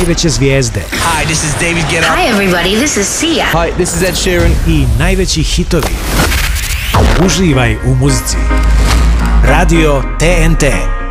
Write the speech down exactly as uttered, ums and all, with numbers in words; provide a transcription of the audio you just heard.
najveće zvijezde. Hi, this is David Guetta. Hi everybody, this is Sia. Hi, this is Ed Sheeran. I najveći hitovi. Uživaj u muzici. Radio T N T.